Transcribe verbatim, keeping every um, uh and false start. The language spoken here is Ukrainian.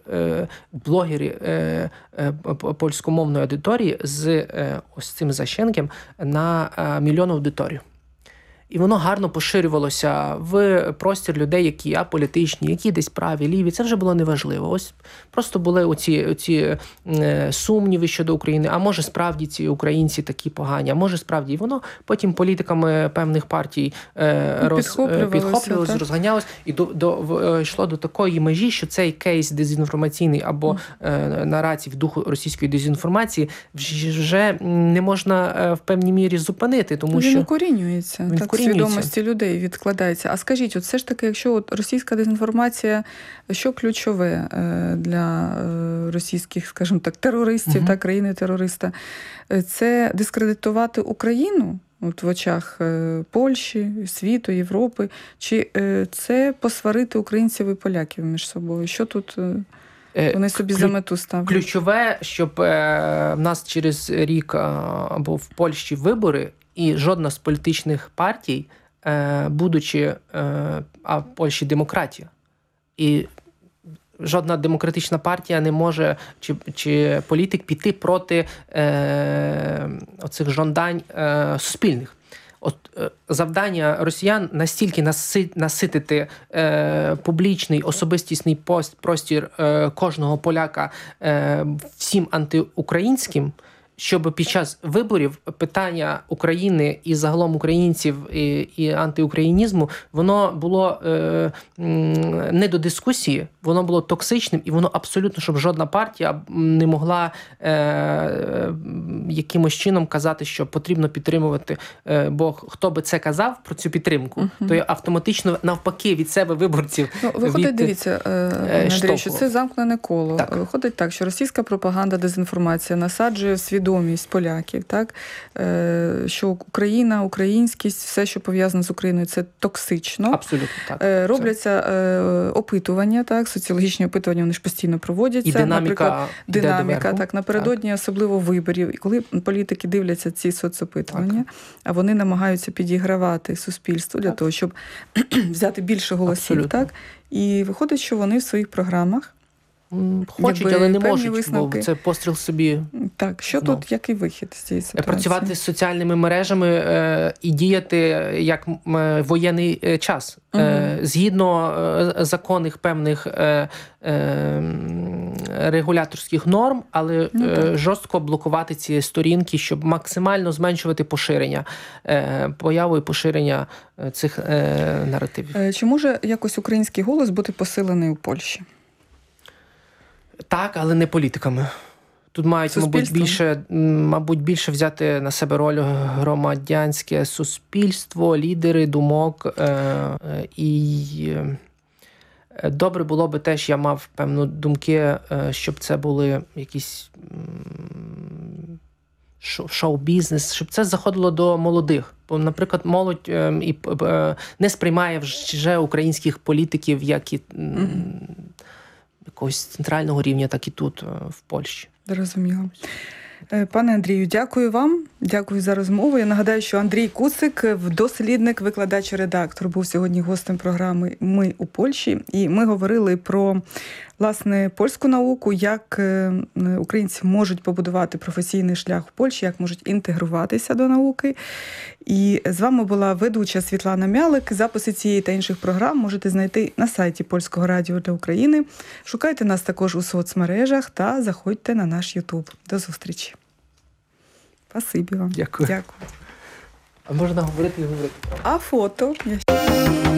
блогери польськомовної аудиторії з ось цим Защенком на мільйон аудиторію. І воно гарно поширювалося в простір людей, які аполітичні, які десь праві, ліві. Це вже було неважливо. Ось просто були оці, оці е, сумніви щодо України. А може справді ці українці такі погані, а може справді. І воно потім політиками певних партій е, роз, підхоплювалося, розганялось. І до, до, в, йшло до такої межі, що цей кейс дезінформаційний або е, наратив в духу російської дезінформації вже не можна в певній мірі зупинити. Тому він що укорінюється. Він так, свідомості людей відкладається. А скажіть, от все ж таки, якщо от російська дезінформація, що ключове для російських, скажімо так, терористів угу. та країни-терориста, це дискредитувати Україну от в очах Польщі, світу, Європи, чи це посварити українців і поляків між собою? Що тут вони собі Клю... за мету ставлять? Ключове, щоб в нас через рік або в Польщі вибори, і жодна з політичних партій, будучи, а в Польщі демократія, і жодна демократична партія не може, чи, чи політик піти проти е, оцих жадань е, суспільних. От е, завдання росіян настільки наси, наситити е, публічний, особистісний пост, простір е, кожного поляка е, всім антиукраїнським, щоб під час виборів питання України і загалом українців і, і антиукраїнізму, воно було е, не до дискусії, воно було токсичним, і воно абсолютно, щоб жодна партія не могла е, якимось чином казати, що потрібно підтримувати, е, бо хто би це казав про цю підтримку, uh-huh. то автоматично навпаки від себе виборців. Ну, виходить, від, дивіться, е, Андрій, що це замкнене коло. Так. Виходить так, що російська пропаганда, дезінформація насаджує в свідомість поляків, так, що Україна, українськість, все, що пов'язане з Україною, це токсично. Абсолютно так. Робляться це. опитування, так, соціологічні опитування, вони ж постійно проводяться. І динаміка, наприклад, динаміка, так, напередодні так. особливо виборів. І коли політики дивляться ці соцопитування, так. а вони намагаються підігравати суспільству для так. того, щоб взяти більше голосів, Абсолютно. так, і виходить, що вони в своїх програмах хочуть, якби, але не можуть, висновки. Бо це постріл собі. Так, що знов. Тут, який вихід з цієї ситуації? Працювати з соціальними мережами е, і діяти як е, воєнний е, час. Угу. Е, згідно е, законних певних е, е, регуляторських норм, але ну, е, жорстко блокувати ці сторінки, щоб максимально зменшувати поширення, е, появу і поширення цих е, наративів. Чи може якось український голос бути посилений у Польщі? Так, але не політиками. Тут мають, мабуть, більше, мабуть, більше взяти на себе роль громадянське суспільство, лідери думок. І добре було би теж, я мав певну думки, щоб це були якісь шоу-бізнес, щоб це заходило до молодих. Бо, наприклад, молодь не сприймає вже українських політиків, як і якогось центрального рівня, так і тут, в Польщі. Зрозуміло. Пане Андрію, дякую вам. Дякую за розмову. Я нагадаю, що Андрій Куцик, дослідник, викладач, редактор, був сьогодні гостем програми «Ми у Польщі». І ми говорили про, власне, польську науку, як українці можуть побудувати професійний шлях в Польщі, як можуть інтегруватися до науки. І з вами була ведуча Світлана Мялик. Записи цієї та інших програм можете знайти на сайті Польського радіо для України. Шукайте нас також у соцмережах та заходьте на наш Ютуб. До зустрічі. Спасибі вам. Дякую. Дякую. А можна говорити і говорити? А фото?